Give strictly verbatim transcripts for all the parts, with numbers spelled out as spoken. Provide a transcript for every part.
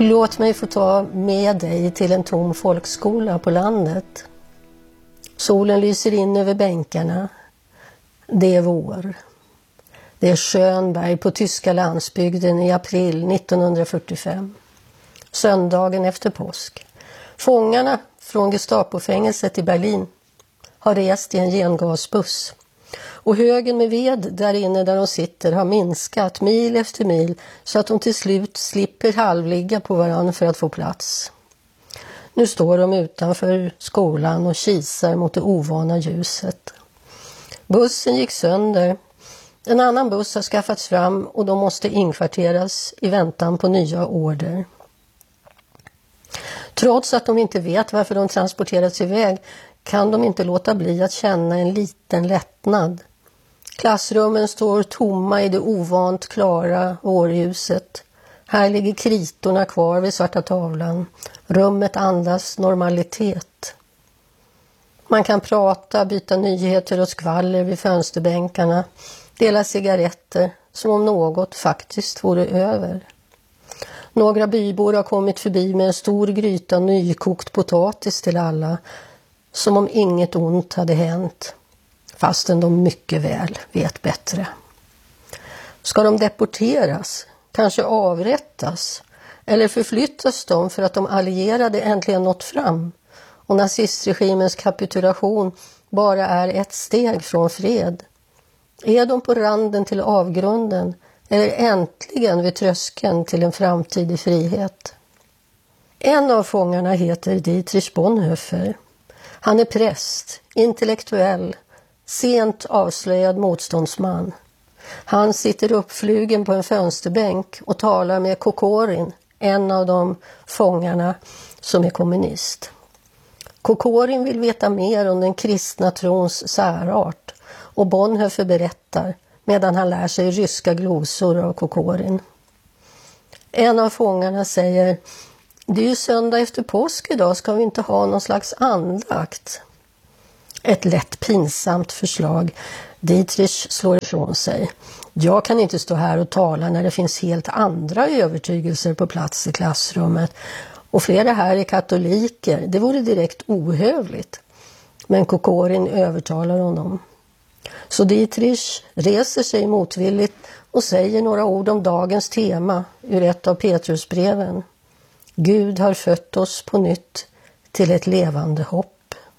Låt mig få ta med dig till en tom folkskola på landet. Solen lyser in över bänkarna. Det är vår. Det är Schönberg på tyska landsbygden i april nittonhundrafyrtiofem. Söndagen efter påsk. Fångarna från Gestapofängelset i Berlin har rest i en gengasbuss. Och högen med ved där inne där de sitter har minskat mil efter mil så att de till slut slipper halvligga på varann för att få plats. Nu står de utanför skolan och kisar mot det ovana ljuset. Bussen gick sönder. En annan buss har skaffats fram och de måste inkvarteras i väntan på nya order. Trots att de inte vet varför de transporterats iväg kan de inte låta bli att känna en liten lättnad. Klassrummen står tomma i det ovant klara vårljuset. Här ligger kritorna kvar vid svarta tavlan. Rummet andas normalitet. Man kan prata, byta nyheter och skvaller vid fönsterbänkarna. Dela cigaretter som om något faktiskt vore över. Några bybor har kommit förbi med en stor gryta nykokt potatis till alla. Som om inget ont hade hänt. Fastän de mycket väl vet bättre. Ska de deporteras? Kanske avrättas? Eller förflyttas de för att de allierade äntligen nått fram? Och nazistregimens kapitulation bara är ett steg från fred? Är de på randen till avgrunden? Eller äntligen vid tröskeln till en framtid i frihet? En av fångarna heter Dietrich Bonhoeffer. Han är präst, intellektuell, sent avslöjad motståndsman. Han sitter uppflugen på en fönsterbänk och talar med Kokorin, en av de fångarna som är kommunist. Kokorin vill veta mer om den kristna trons särart och Bonhoeffer berättar medan han lär sig ryska glosor av Kokorin. En av fångarna säger: det är ju söndag efter påsk idag, ska vi inte ha någon slags andakt? Ett lätt pinsamt förslag. Dietrich slår ifrån sig. Jag kan inte stå här och tala när det finns helt andra övertygelser på plats i klassrummet. Och flera här är katoliker. Det vore direkt ohövligt. Men Kokorin övertalar honom. Så Dietrich reser sig motvilligt och säger några ord om dagens tema ur ett av Petrusbreven. Gud har fött oss på nytt till ett levande hopp.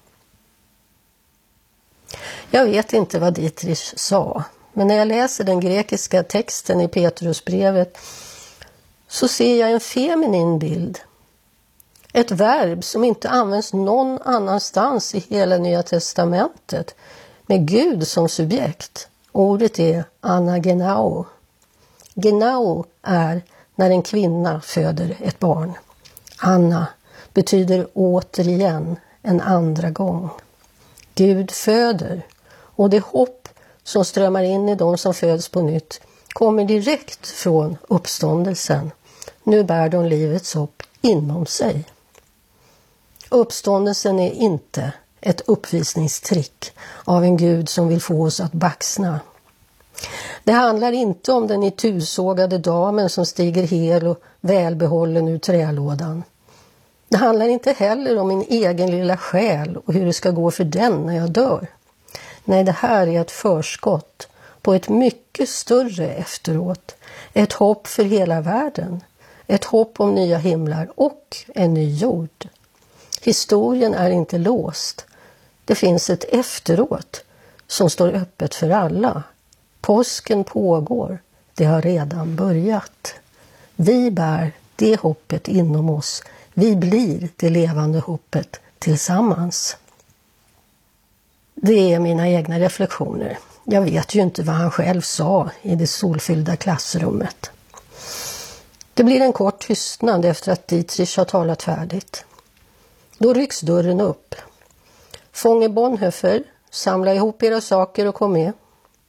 Jag vet inte vad Dietrich sa, men när jag läser den grekiska texten i Petrusbrevet så ser jag en feminin bild. Ett verb som inte används någon annanstans i hela Nya testamentet med Gud som subjekt. Ordet är anagenao. Genao är när en kvinna föder ett barn. Anna betyder återigen, en andra gång. Gud föder, och det hopp som strömmar in i de som föds på nytt kommer direkt från uppståndelsen. Nu bär de livets hopp inom sig. Uppståndelsen är inte ett uppvisningstrick av en Gud som vill få oss att baxna. Det handlar inte om den itusågade damen som stiger hel och välbehållen ur trälådan. Det handlar inte heller om min egen lilla själ och hur det ska gå för den när jag dör. Nej, det här är ett förskott på ett mycket större efteråt. Ett hopp för hela världen. Ett hopp om nya himlar och en ny jord. Historien är inte låst. Det finns ett efteråt som står öppet för alla. Påsken pågår. Det har redan börjat. Vi bär det hoppet inom oss. Vi blir det levande hoppet tillsammans. Det är mina egna reflektioner. Jag vet ju inte vad han själv sa i det solfyllda klassrummet. Det blir en kort tystnad efter att Dietrich har talat färdigt. Då rycks dörren upp. Fånge Bonhoeffer, samla ihop era saker och kom med.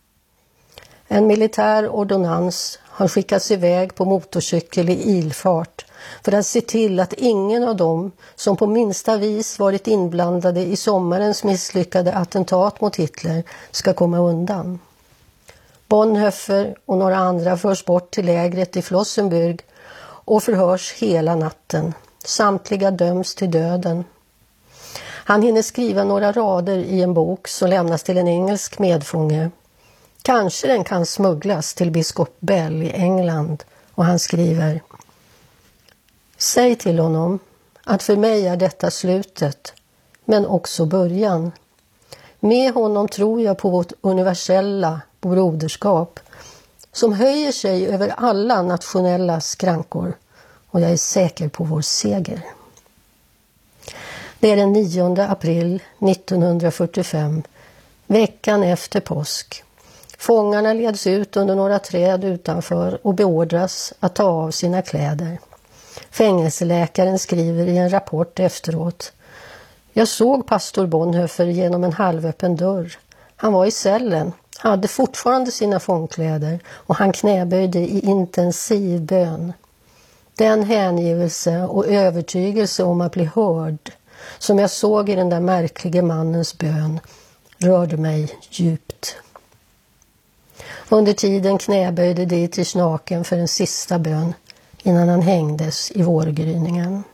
En militär ordonnans har skickats iväg på motorcykel i ilfart för att se till att ingen av dem som på minsta vis varit inblandade i sommarens misslyckade attentat mot Hitler ska komma undan. Bonhoeffer och några andra förs bort till lägret i Flossenbürg och förhörs hela natten. Samtliga döms till döden. Han hinner skriva några rader i en bok som lämnas till en engelsk medfånge. Kanske den kan smugglas till biskop Bell i England, och han skriver: Säg till honom att för mig är detta slutet, men också början. Med honom tror jag på vårt universella broderskap som höjer sig över alla nationella skrankor, och jag är säker på vår seger. Det är den nionde april nittonhundrafyrtiofem, veckan efter påsk. Fångarna leds ut under några träd utanför och beordras att ta av sina kläder. Fängelseläkaren skriver i en rapport efteråt: Jag såg pastor Bonhoeffer genom en halvöppen dörr. Han var i cellen, hade fortfarande sina fångkläder och han knäböjde i intensiv bön. Den hängivelse och övertygelse om att bli hörd som jag såg i den där märkliga mannens bön rörde mig djupt. Under tiden knäböjde Dietrich naken för en sista bön innan han hängdes i vårgryningen.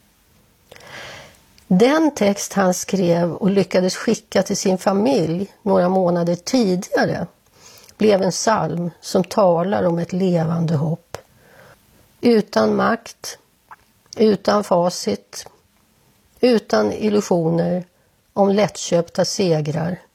Den text han skrev och lyckades skicka till sin familj några månader tidigare blev en psalm som talar om ett levande hopp. Utan makt, utan facit, utan illusioner om lättköpta segrar,